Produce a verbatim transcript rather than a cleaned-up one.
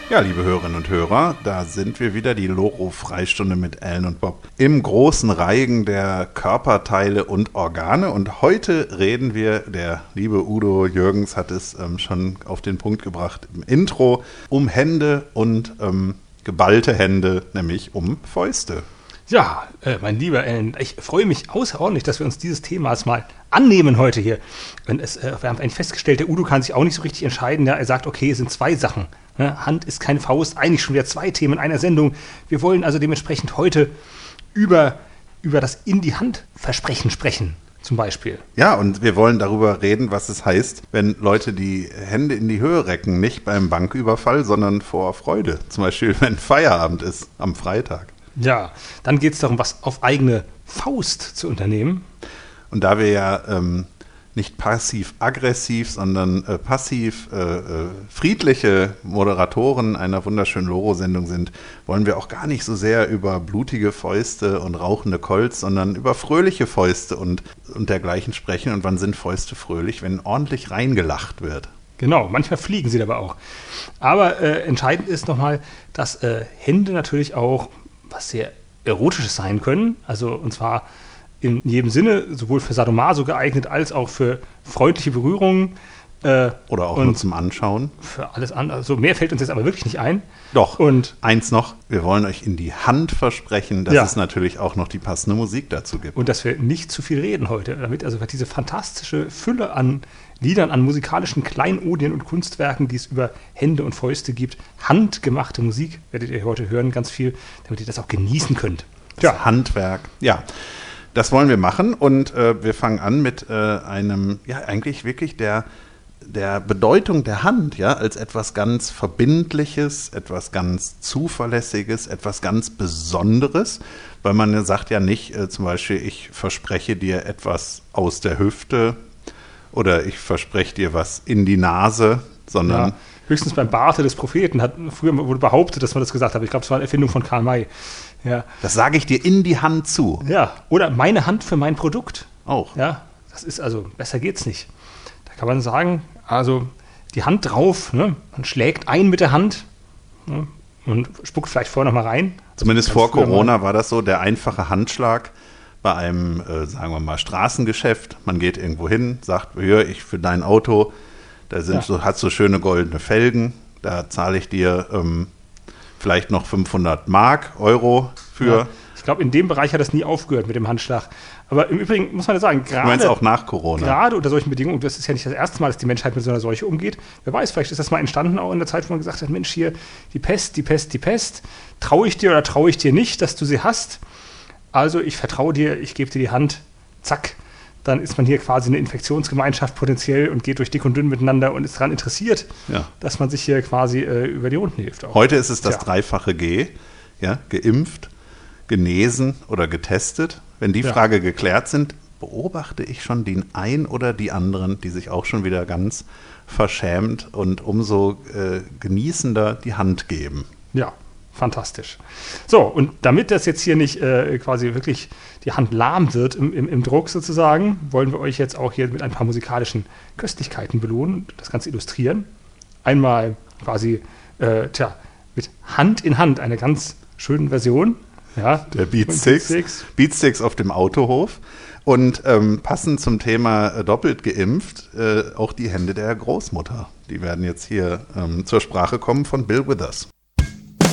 Ja, liebe Hörerinnen und Hörer, da sind wir wieder, die Loro-Freistunde mit Ellen und Bob im großen Reigen der Körperteile und Organe. Und heute reden wir, der liebe Udo Jürgens hat es ähm, schon auf den Punkt gebracht im Intro, um Hände und ähm, geballte Hände, nämlich um Fäuste. Ja, äh, mein lieber Ellen, ich freue mich außerordentlich, dass wir uns dieses Themas mal annehmen heute hier. Und es, äh, wir haben eigentlich festgestellt, der Udo kann sich auch nicht so richtig entscheiden. Ja? Er sagt, okay, es sind zwei Sachen. Ne? Hand ist keine Faust, eigentlich schon wieder zwei Themen in einer Sendung. Wir wollen also dementsprechend heute über, über das in die Hand Versprechen sprechen, zum Beispiel. Ja, und wir wollen darüber reden, was es heißt, wenn Leute die Hände in die Höhe recken, nicht beim Banküberfall, sondern vor Freude. Zum Beispiel, wenn Feierabend ist am Freitag. Ja, dann geht es darum, was auf eigene Faust zu unternehmen. Und da wir ja ähm, nicht passiv-aggressiv, sondern äh, passiv äh, äh, friedliche Moderatoren einer wunderschönen Loro-Sendung sind, wollen wir auch gar nicht so sehr über blutige Fäuste und rauchende Colts, sondern über fröhliche Fäuste und, und dergleichen sprechen. Und wann sind Fäuste fröhlich? Wenn ordentlich reingelacht wird. Genau, manchmal fliegen sie dabei auch. Aber äh, entscheidend ist nochmal, dass äh, Hände natürlich auch was sehr Erotisches sein können, also und zwar in jedem Sinne, sowohl für Sadomaso geeignet, als auch für freundliche Berührungen. Äh, Oder auch nur zum Anschauen. Für alles andere, also mehr fällt uns jetzt aber wirklich nicht ein. Doch, und eins noch, wir wollen euch in die Hand versprechen, dass ja. es natürlich auch noch die passende Musik dazu gibt. Und dass wir nicht zu viel reden heute, damit also diese fantastische Fülle an Liedern, an musikalischen Kleinodien und Kunstwerken, die es über Hände und Fäuste gibt. Handgemachte Musik werdet ihr heute hören, ganz viel, damit ihr das auch genießen könnt. Das ja. Handwerk, ja. Das wollen wir machen und äh, wir fangen an mit äh, einem, ja eigentlich wirklich der, der Bedeutung der Hand, ja, als etwas ganz Verbindliches, etwas ganz Zuverlässiges, etwas ganz Besonderes, weil man sagt ja nicht äh, zum Beispiel, ich verspreche dir etwas aus der Hüfte, oder ich verspreche dir was in die Nase, sondern... Ja, höchstens beim Barte des Propheten hat früher wurde behauptet, dass man das gesagt hat. Ich glaube, es war eine Erfindung von Karl May. Ja. Das sage ich dir in die Hand zu. Ja, oder meine Hand für mein Produkt. Auch. Ja, das ist also, besser geht's nicht. Da kann man sagen, also die Hand drauf, ne? Man schlägt ein mit der Hand, ne? Und spuckt vielleicht vorher noch mal rein. Zumindest vor Corona war das so, der einfache Handschlag bei einem, äh, sagen wir mal, Straßengeschäft. Man geht irgendwo hin, sagt, hier, ich für dein Auto, da sind ja. so, hat so schöne goldene Felgen, da zahle ich dir ähm, vielleicht noch fünfhundert Mark, Euro für. Ja. Ich glaube, in dem Bereich hat das nie aufgehört mit dem Handschlag. Aber im Übrigen muss man ja sagen, gerade, du meinst auch nach Corona. Gerade unter solchen Bedingungen, das ist ja nicht das erste Mal, dass die Menschheit mit so einer Seuche umgeht. Wer weiß, vielleicht ist das mal entstanden auch in der Zeit, wo man gesagt hat, Mensch, hier, die Pest, die Pest, die Pest, traue ich dir oder traue ich dir nicht, dass du sie hast? Also ich vertraue dir, ich gebe dir die Hand, zack, dann ist man hier quasi eine Infektionsgemeinschaft potenziell und geht durch dick und dünn miteinander und ist daran interessiert, ja. dass man sich hier quasi äh, über die Runden hilft. Auch. Heute ist es das Tja. dreifache G, ja, geimpft, genesen oder getestet. Wenn die ja. Frage geklärt sind, beobachte ich schon den einen oder die anderen, die sich auch schon wieder ganz verschämt und umso äh, genießender die Hand geben. Ja. Fantastisch. So, und damit das jetzt hier nicht äh, quasi wirklich die Hand lahm wird im, im, im Druck sozusagen, wollen wir euch jetzt auch hier mit ein paar musikalischen Köstlichkeiten belohnen und das Ganze illustrieren. Einmal quasi, äh, tja, mit Hand in Hand, eine ganz schöne Version. Ja, der Beatsticks. Beatsticks auf dem Autohof. Und ähm, passend zum Thema äh, doppelt geimpft, äh, auch die Hände der Großmutter. Die werden jetzt hier ähm, zur Sprache kommen von Bill Withers.